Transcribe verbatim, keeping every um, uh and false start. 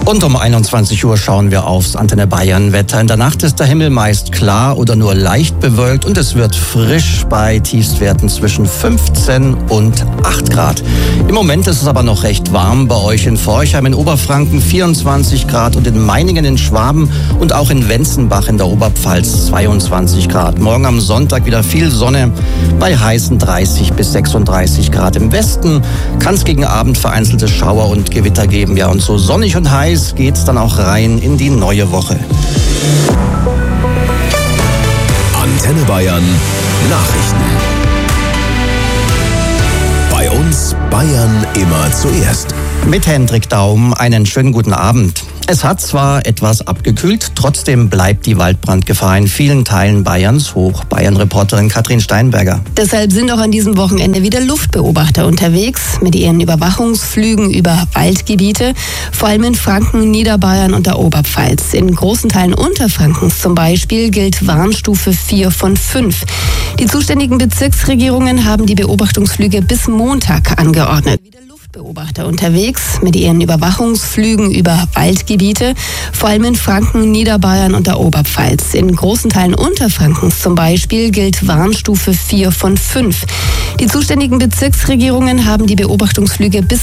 Und um einundzwanzig Uhr schauen wir aufs Antenne Bayern Wetter. In der Nacht ist der Himmel meist klar oder nur leicht bewölkt und es wird frisch bei Tiefstwerten zwischen fünfzehn und acht Grad. Im Moment ist es aber noch recht warm bei euch in Forchheim in Oberfranken vierundzwanzig Grad und in Meiningen in Schwaben und auch in Wenzenbach in der Oberpfalz zweiundzwanzig Grad. Morgen am Sonntag wieder viel Sonne bei heißen dreißig bis sechsunddreißig Grad. Im Westen kann es gegen Abend vereinzelte Schauer und Gewitter geben. Ja, und so sonnig und heiß geht's dann auch rein in die neue Woche. Antenne Bayern Nachrichten. Bei uns Bayern immer zuerst. Mit Hendrik Daum einen schönen guten Abend. Es hat zwar etwas abgekühlt, trotzdem bleibt die Waldbrandgefahr in vielen Teilen Bayerns hoch. Bayern-Reporterin Katrin Steinberger. Deshalb sind auch an diesem Wochenende wieder Luftbeobachter unterwegs mit ihren Überwachungsflügen über Waldgebiete, vor allem in Franken, Niederbayern und der Oberpfalz. In großen Teilen Unterfrankens zum Beispiel gilt Warnstufe vier von fünf. Die zuständigen Bezirksregierungen haben die Beobachtungsflüge bis Montag angeordnet. Beobachter unterwegs mit ihren Überwachungsflügen über Waldgebiete, vor allem in Franken, Niederbayern und der Oberpfalz. In großen Teilen Unterfrankens zum Beispiel gilt Warnstufe vier von fünf. Die zuständigen Bezirksregierungen haben die Beobachtungsflüge bis